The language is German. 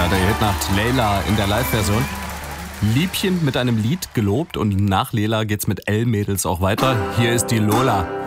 der Hitnacht Layla in der Live-Version. Liebchen mit einem Lied gelobt und nach Layla geht's mit L-Mädels auch weiter. Hier ist die Lola.